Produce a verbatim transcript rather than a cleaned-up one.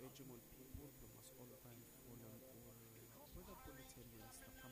hegemon people, the must all time fallen or whether bulletin will stop